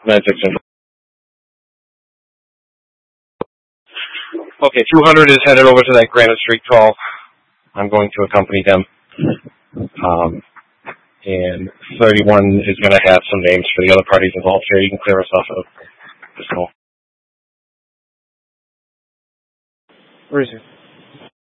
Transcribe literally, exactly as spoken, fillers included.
nine six Central. Okay, two hundred is headed over to that Granite Street call. I'm going to accompany them. Um, and thirty-one is going to have some names for the other parties involved here. You can clear us off of this call. Where is it?